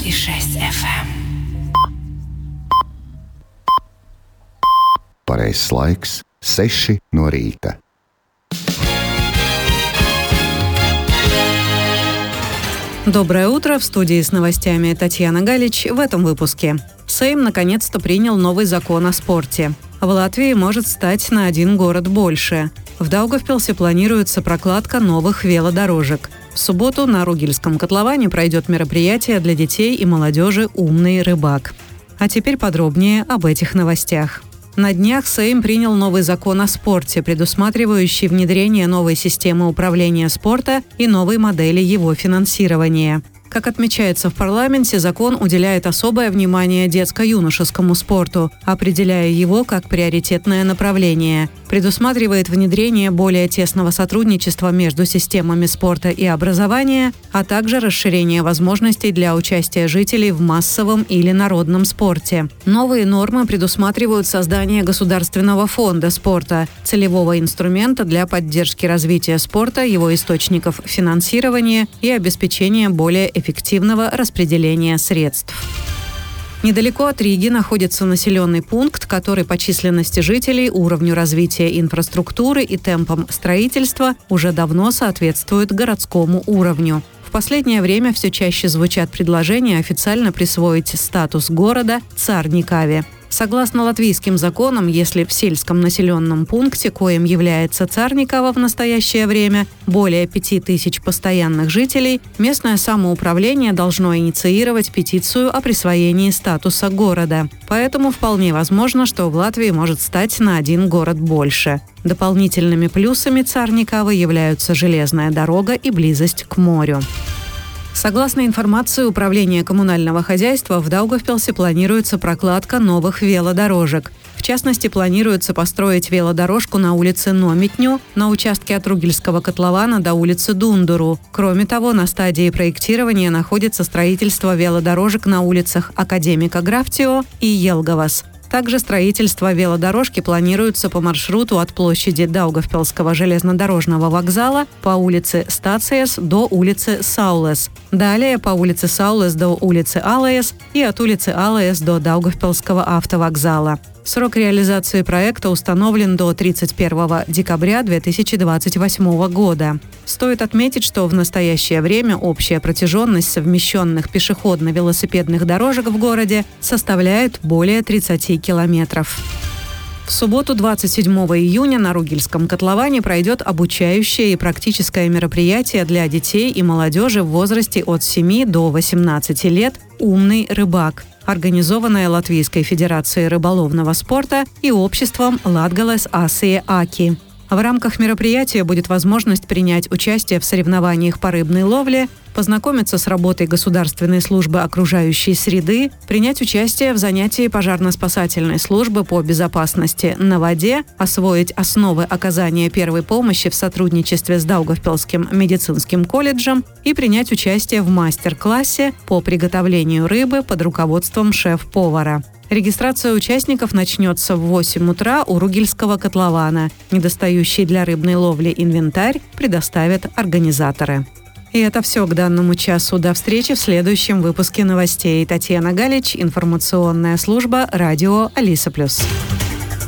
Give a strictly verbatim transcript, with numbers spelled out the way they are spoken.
и шесть эф эм. Pareizais laiks - seši no rīta. Доброе утро. В студии с новостями Татьяна Галич. В этом выпуске. Сейм наконец-то принял новый закон о спорте. В Латвии может стать на один город больше. В Даугавпилсе планируется прокладка новых велодорожек. В субботу на Ругельском котловане пройдет мероприятие для детей и молодежи «Умный рыбак». А теперь подробнее об этих новостях. На днях Сейм принял новый закон о спорте, предусматривающий внедрение новой системы управления спорта и новой модели его финансирования. Как отмечается в парламенте, закон уделяет особое внимание детско-юношескому спорту, определяя его как приоритетное направление. Предусматривает внедрение более тесного сотрудничества между системами спорта и образования, а также расширение возможностей для участия жителей в массовом или народном спорте. Новые нормы предусматривают создание государственного фонда спорта, целевого инструмента для поддержки развития спорта, его источников финансирования и обеспечения более эффективного распределения средств. Недалеко от Риги находится населенный пункт, который по численности жителей, уровню развития инфраструктуры и темпам строительства уже давно соответствует городскому уровню. В последнее время все чаще звучат предложения официально присвоить статус города Царникаве. Согласно латвийским законам, если в сельском населенном пункте, коим является Царникава в настоящее время, более пяти тысяч постоянных жителей, местное самоуправление должно инициировать петицию о присвоении статуса города. Поэтому вполне возможно, что в Латвии может стать на один город больше. Дополнительными плюсами Царникавы являются железная дорога и близость к морю. Согласно информации Управления коммунального хозяйства, в Даугавпилсе планируется прокладка новых велодорожек. В частности, планируется построить велодорожку на улице Номитню, на участке от Ругельского котлована до улицы Дундуру. Кроме того, на стадии проектирования находится строительство велодорожек на улицах Академика Графтио и Елгавас. Также строительство велодорожки планируется по маршруту от площади Даугавпилского железнодорожного вокзала по улице Стациес до улицы Саулес. Далее по улице Саулес до улицы Алаес и от улицы Алаес до Даугавпилского автовокзала. Срок реализации проекта установлен до тридцать первого декабря две тысячи двадцать восьмого года. Стоит отметить, что в настоящее время общая протяженность совмещенных пешеходно-велосипедных дорожек в городе составляет более тридцати километров. В субботу, двадцать седьмого июня, на Ругельском котловане пройдет обучающее и практическое мероприятие для детей и молодежи в возрасте от семи до восемнадцати лет «Умный рыбак», организованная Латвийской Федерацией рыболовного спорта и обществом Латгалес Асия Аки. В рамках мероприятия будет возможность принять участие в соревнованиях по рыбной ловле, познакомиться с работой Государственной службы окружающей среды, принять участие в занятии пожарно-спасательной службы по безопасности на воде, освоить основы оказания первой помощи в сотрудничестве с Даугавпилским медицинским колледжем и принять участие в мастер-классе по приготовлению рыбы под руководством шеф-повара. Регистрация участников начнется в восемь утра у Ругельского котлована. Недостающий для рыбной ловли инвентарь предоставят организаторы. И это все к данному часу. До встречи в следующем выпуске новостей. Татьяна Галич, информационная служба радио Алиса Плюс.